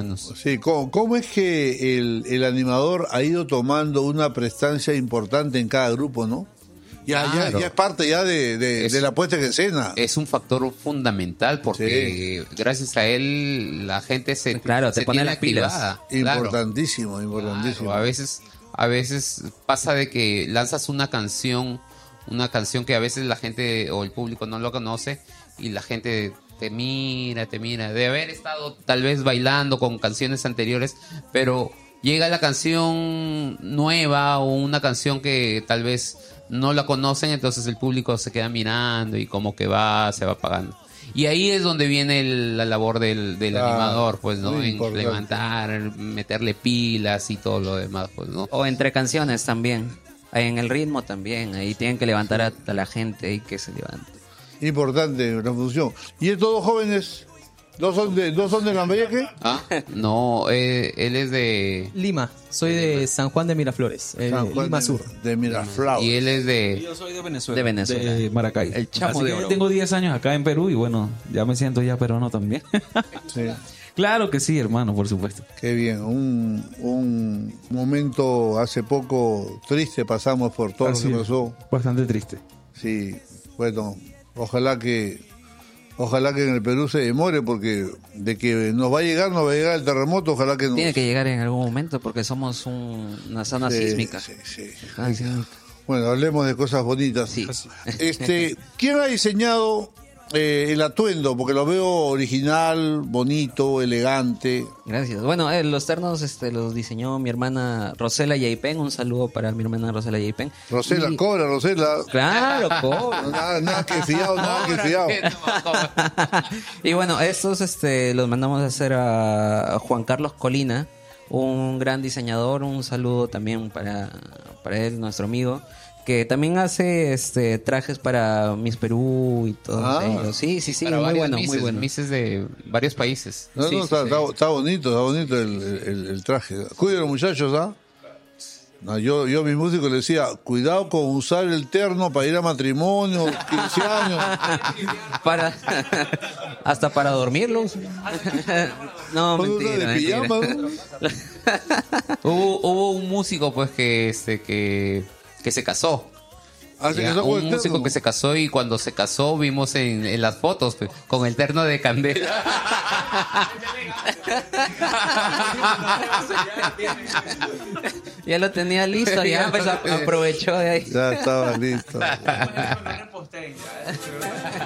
menos. Sí, ¿cómo es que el animador ha ido tomando una prestancia importante en cada grupo, no? Claro. Ya es parte ya de la puesta en escena. Es un factor fundamental porque gracias a él la gente se te pone las pilas. activada. Importantísimo, importantísimo. Claro, a veces pasa de que lanzas una canción que a veces la gente o el público no lo conoce y la gente te mira, de haber estado tal vez bailando con canciones anteriores, pero llega la canción nueva o una canción que tal vez no la conocen, entonces el público se queda mirando y como que se va apagando. Y ahí es donde viene la labor del animador, pues, ¿no? Implementar, meterle pilas y todo lo demás, pues, ¿no? O entre canciones también, en el ritmo también, ahí tienen que levantar a la gente y que se levante. Importante la función. ¿Y estos dos jóvenes? ¿Dos son de Lambayeque? No, él es de Lima. Soy de San Juan de Miraflores, Lima Sur. De Miraflores. Y él es de... Yo soy de Venezuela. De Venezuela. De Maracay. El chamo Así de que oro. tengo 10 años acá en Perú y bueno, ya me siento ya peruano también. Sí. Claro que sí, hermano, por supuesto. Qué bien. Un momento hace poco triste pasamos por todo lo que pasó. Bastante triste. Sí, bueno, ojalá que en el Perú se demore, porque de que nos va a llegar el terremoto, ojalá que no. Tiene que llegar en algún momento porque somos una zona sísmica. Sí. Sísmica. Bueno, hablemos de cosas bonitas. Sí. ¿Quién ha diseñado el atuendo? Porque lo veo original, bonito, elegante. Gracias. Bueno, los ternos los diseñó mi hermana Rosela Yaipen. Un saludo para mi hermana Rosela Yaipen. Rosela, cobra, Rosela. Claro, cobra. Nada que fiado. Y bueno, estos los mandamos a hacer a Juan Carlos Colina, un gran diseñador. Un saludo también para él, nuestro amigo, que también hace trajes para Miss Perú y todo ello. Sí, para muy varios bueno, misses, muy bueno. Misses de varios países. Está bonito el traje. Cuiden los muchachos, ¿ah? No, yo a mi músico le decía, cuidado con usar el terno para ir a matrimonio, 15 años. Hasta para dormirlos. No, mentira. De pijama, ¿no? Hubo un músico pues que se casó. Un músico que se casó y cuando se casó vimos en las fotos pues, con el terno de Candela. Ya lo tenía listo, ya pues aprovechó de ahí. Ya estaba listo.